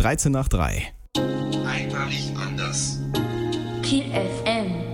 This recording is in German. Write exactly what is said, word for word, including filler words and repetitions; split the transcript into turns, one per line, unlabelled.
dreizehn nach drei.
Einmalig anders.
Kiel F M.